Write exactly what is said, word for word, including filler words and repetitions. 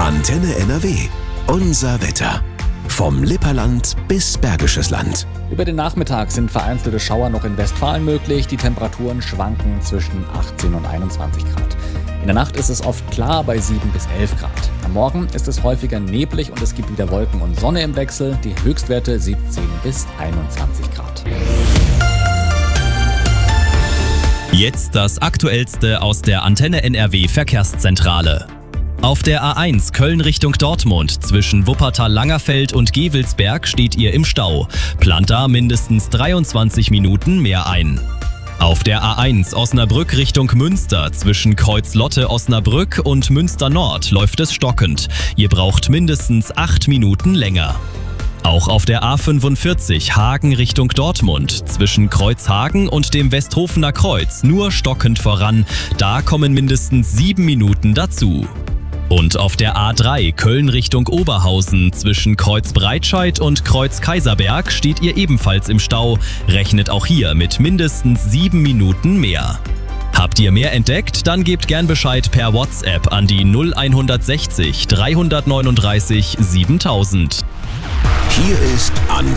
Antenne N R W. Unser Wetter. Vom Lipperland bis Bergisches Land. Über den Nachmittag sind vereinzelte Schauer noch in Westfalen möglich. Die Temperaturen schwanken zwischen achtzehn und einundzwanzig Grad. In der Nacht ist es oft klar bei sieben bis elf Grad. Am Morgen ist es häufiger neblig und es gibt wieder Wolken und Sonne im Wechsel. Die Höchstwerte siebzehn bis einundzwanzig Grad. Jetzt das Aktuellste aus der Antenne N R W Verkehrszentrale. Auf der A eins Köln Richtung Dortmund zwischen Wuppertal-Langerfeld und Gevelsberg steht ihr im Stau. Plant da mindestens dreiundzwanzig Minuten mehr ein. Auf der A eins Osnabrück Richtung Münster zwischen Kreuzlotte-Osnabrück und Münster Nord läuft es stockend. Ihr braucht mindestens acht Minuten länger. Auch auf der A fünfundvierzig Hagen Richtung Dortmund zwischen Kreuzhagen und dem Westhofener Kreuz nur stockend voran. Da kommen mindestens sieben Minuten dazu. Und auf der A drei Köln Richtung Oberhausen zwischen Kreuz Breitscheid und Kreuz Kaiserberg steht ihr ebenfalls im Stau. Rechnet auch hier mit mindestens sieben Minuten mehr. Habt ihr mehr entdeckt? Dann gebt gern Bescheid per WhatsApp an die null sechs eins drei neun drei siebentausend. Hier ist Antenne